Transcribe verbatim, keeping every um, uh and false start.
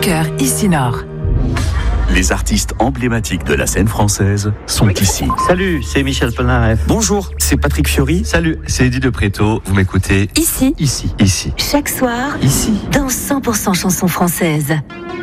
cœur ici Nord. Les artistes emblématiques de la scène française sont oui. ici. Salut, c'est Michel Polnareff. Bonjour, c'est Patrick Fiori. Salut, c'est Eddie de Préto. Vous m'écoutez ici, ici, ici. Chaque soir, ici, dans cent pour cent chansons françaises.